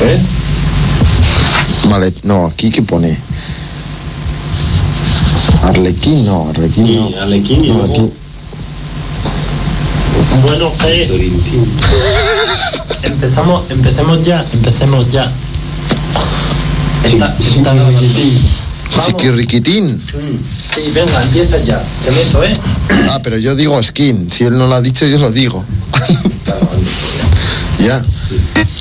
Vale, no, aquí ¿qué pone? Arlequín no. Arlequín y no, luego... aquí. Bueno, empecemos ya. Chiquirriquitín. Sí, venga, empieza ya. Te meto, Ah, pero yo digo skin. Si él no lo ha dicho, yo lo digo. Ya.